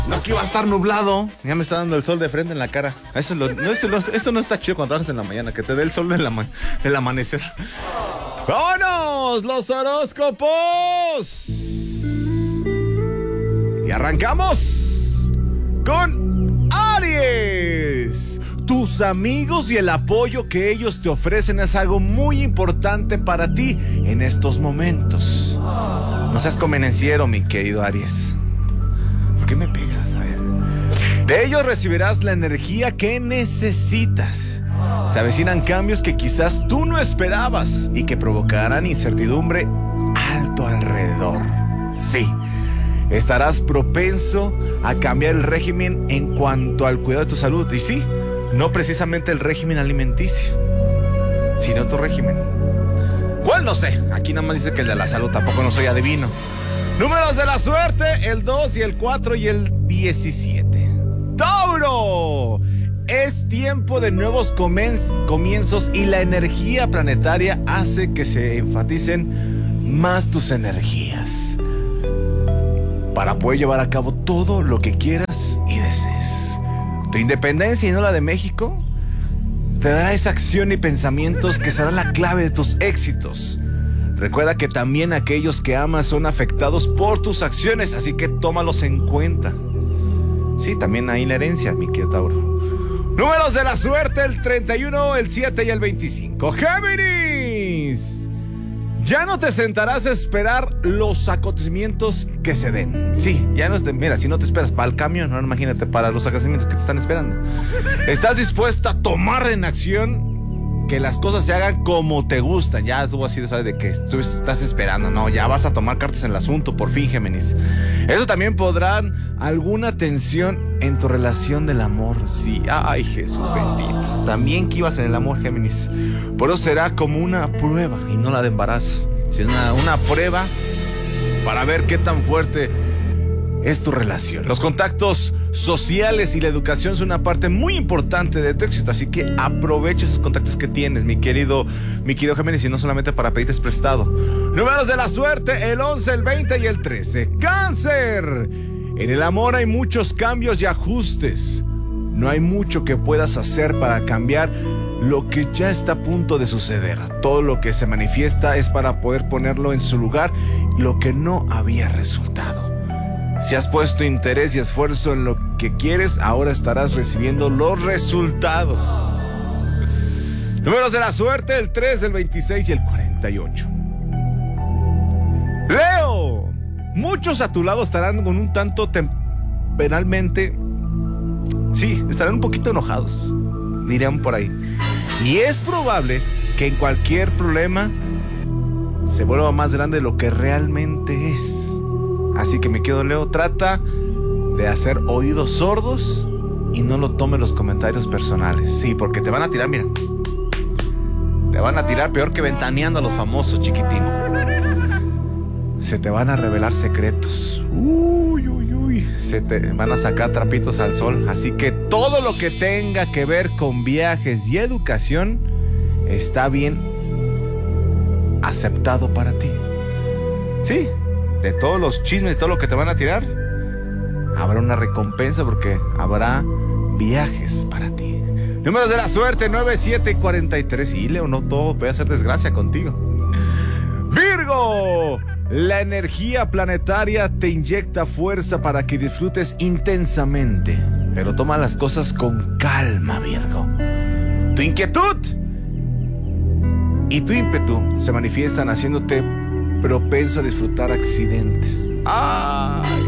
No, aquí va a estar nublado. Ya me está dando el sol de frente en la cara. Esto no está chido cuando haces en la mañana, que te dé el sol del amanecer. ¡Vámonos! ¡Los horóscopos! Y arrancamos con Aries. Tus amigos y el apoyo que ellos te ofrecen es algo muy importante para ti en estos momentos. No seas convenenciero, mi querido Aries. ¿Por qué me pegas? A ver. De ellos recibirás la energía que necesitas. Se avecinan cambios que quizás tú no esperabas y que provocarán incertidumbre a tu alrededor. Sí, estarás propenso a cambiar el régimen en cuanto al cuidado de tu salud. Y sí, no precisamente el régimen alimenticio, sino tu régimen. ¿Cuál? No sé. Aquí nada más dice que el de la salud, tampoco no soy adivino. Números de la suerte, el 2 y el 4 y el 17. ¡Tauro! Es tiempo de nuevos comienzos y la energía planetaria hace que se enfaticen más tus energías para poder llevar a cabo todo lo que quieras y desees. Tu independencia y no la de México te dará esa acción y pensamientos que será la clave de tus éxitos. Recuerda que también aquellos que amas son afectados por tus acciones, así que tómalos en cuenta. Sí, también hay la herencia, mi querido Tauro. Números de la suerte, el 31, el 7 y el 25. ¡Géminis! Ya no te sentarás a esperar los acontecimientos que se den. Sí, ya no te... Mira, si no te esperas para el camión, no, imagínate para los acontecimientos que te están esperando. Estás dispuesta a tomar en acción que las cosas se hagan como te gustan. Ya estuvo así, ¿sabes? De que tú estás esperando. No, ya vas a tomar cartas en el asunto, por fin, Géminis. Eso también podrán alguna tensión en tu relación del amor. Sí, ay, Jesús bendito. También que ibas en el amor, Géminis. Por eso será como una prueba y no la de embarazo. Sino una prueba para ver qué tan fuerte es tu relación. Los contactos sociales y la educación son una parte muy importante de tu éxito, así que aprovecha esos contactos que tienes, mi querido Géminis, y no solamente para pedirte prestado. Números de la suerte, el 11, el 20 y el 13. ¡Cáncer! En el amor hay muchos cambios y ajustes. No hay mucho que puedas hacer para cambiar lo que ya está a punto de suceder. Todo lo que se manifiesta es para poder ponerlo en su lugar, lo que no había resultado. Si has puesto interés y esfuerzo en lo que quieres, ahora estarás recibiendo los resultados. Números de la suerte, el 3, el 26 y el 48. Leo, muchos a tu lado estarán con un tanto temperalmente... Sí, estarán un poquito enojados, dirían por ahí. Y es probable que en cualquier problema se vuelva más grande de lo que realmente es. Así que me quedo, Leo, trata de hacer oídos sordos y no lo tomes los comentarios personales. Sí, porque te van a tirar, mira. Te van a tirar peor que ventaneando a los famosos, chiquitín. Se te van a revelar secretos. Uy, uy, uy. Se te van a sacar trapitos al sol. Así que todo lo que tenga que ver con viajes y educación está bien aceptado para ti. Sí. De todos los chismes y todo lo que te van a tirar, habrá una recompensa porque habrá viajes para ti. Números de la suerte, 9, 7 y 43. Y Leo, no todo puede hacer desgracia contigo. Virgo, la energía planetaria te inyecta fuerza para que disfrutes intensamente. Pero toma las cosas con calma, Virgo. Tu inquietud y tu ímpetu se manifiestan haciéndote propenso a disfrutar accidentes. ¡Ay!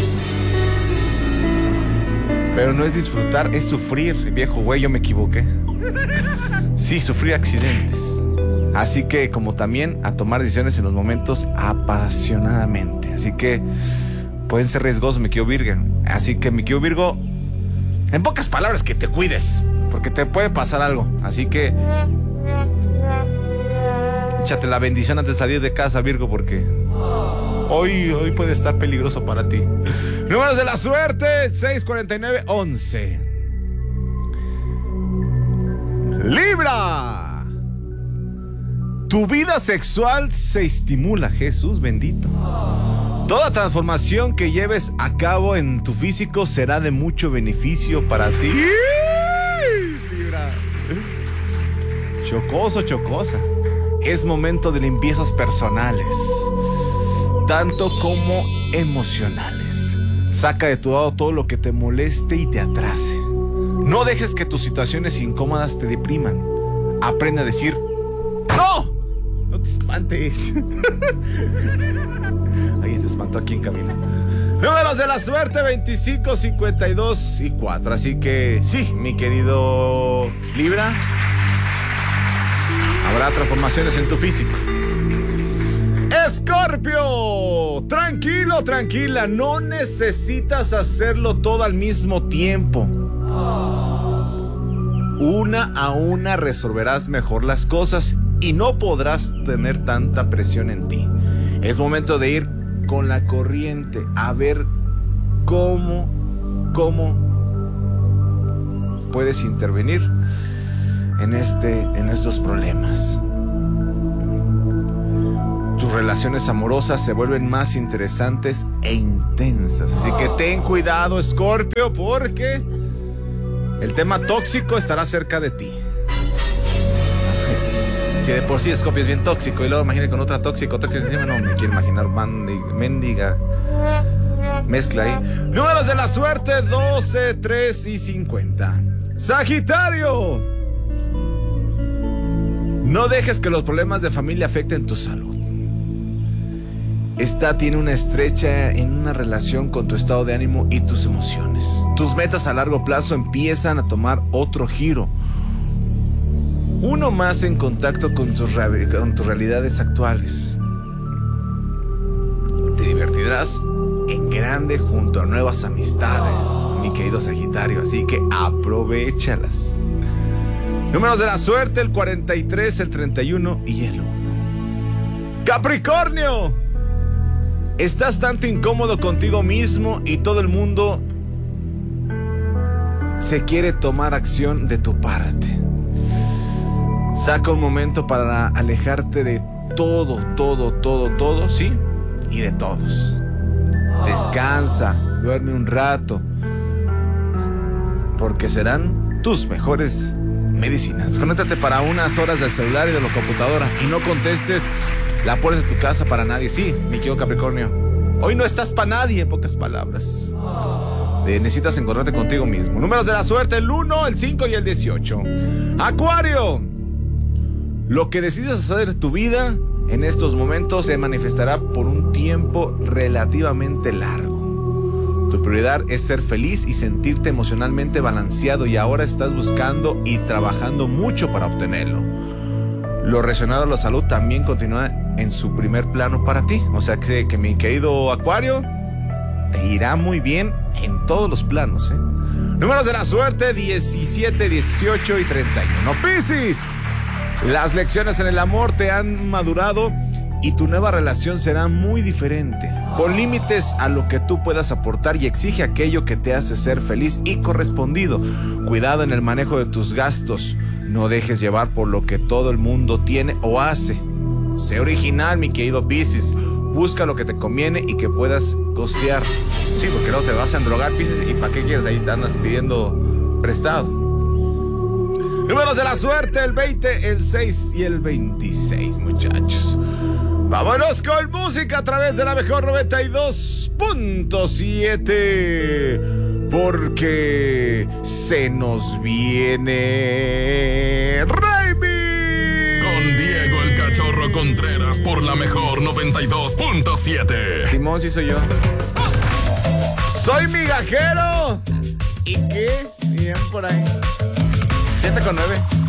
Pero no es disfrutar, es sufrir, viejo güey, yo me equivoqué. Sí, sufrir accidentes. Así que, como también, a tomar decisiones en los momentos apasionadamente. Así que pueden ser riesgosos, mi querido Virgo. Así que, mi querido Virgo, en pocas palabras, que te cuides, porque te puede pasar algo. Así que échate la bendición antes de salir de casa, Virgo, porque hoy puede estar peligroso para ti. Números de la suerte, 6, 49, 11. Libra. Tu vida sexual se estimula, Jesús bendito. Toda transformación que lleves a cabo en tu físico será de mucho beneficio para ti. Libra. Chocosa. Es momento de limpiezas personales, tanto como emocionales. Saca de tu lado todo lo que te moleste y te atrase. No dejes que tus situaciones incómodas te depriman. Aprende a decir ¡no! No te espantes. Alguien se espantó aquí en camino. Números de la suerte: 25, 52 y 4. Así que sí, mi querido Libra, habrá transformaciones en tu físico. Escorpio, tranquilo, tranquila. No necesitas hacerlo todo al mismo tiempo. Una a una resolverás mejor las cosas y no podrás tener tanta presión en ti. Es momento de ir con la corriente a ver cómo puedes intervenir en estos problemas. Tus relaciones amorosas se vuelven más interesantes e intensas. Así que ten cuidado, Escorpio, porque el tema tóxico estará cerca de ti. Si de por sí Escorpio es bien tóxico y luego imagínate con otra tóxico encima, no me quiero imaginar mendiga mezcla ahí. Números de la suerte: 12, 3 y 50. Sagitario, no dejes que los problemas de familia afecten tu salud. Esta tiene una estrecha en una relación con tu estado de ánimo y tus emociones. Tus metas a largo plazo empiezan a tomar otro giro. Uno más en contacto con tus realidades actuales. Te divertirás en grande junto a nuevas amistades, mi querido Sagitario, así que aprovéchalas. Números de la suerte: el 43, el 31 y el 1. Capricornio, estás tanto incómodo contigo mismo y todo el mundo se quiere tomar acción de tu parte. Saca un momento para alejarte de todo, ¿sí? Y de todos. Descansa, duerme un rato, porque serán tus mejores medicinas. Conéctate para unas horas del celular y de la computadora y no contestes la puerta de tu casa para nadie. Sí, mi querido Capricornio, hoy no estás para nadie, en pocas palabras. Necesitas encontrarte contigo mismo. Números de la suerte: el 1, el 5 y el 18. Acuario, lo que decides hacer de tu vida en estos momentos se manifestará por un tiempo relativamente largo. Tu prioridad es ser feliz y sentirte emocionalmente balanceado, y ahora estás buscando y trabajando mucho para obtenerlo. Lo relacionado a la salud también continúa en su primer plano para ti. O sea que mi querido Acuario, te irá muy bien en todos los planos, ¿eh? Números de la suerte: 17, 18 y 31. Piscis, las lecciones en el amor te han madurado y tu nueva relación será muy diferente. Pon límites a lo que tú puedas aportar y exige aquello que te hace ser feliz y correspondido. Cuidado en el manejo de tus gastos. No dejes llevar por lo que todo el mundo tiene o hace. Sé original, mi querido Piscis. Busca lo que te conviene y que puedas costear. Sí, porque no te vas a endrogar, Piscis, y ¿para qué quieres? Ahí te andas pidiendo prestado. Números de la suerte: el 20, el 6 y el 26, muchachos. Vámonos con música a través de la mejor 92.7. Porque se nos viene Raimi con Diego el Cachorro Contreras por la mejor 92.7. Simón, sí soy yo. Soy migajero. ¿Y qué? Bien por ahí. 7:09.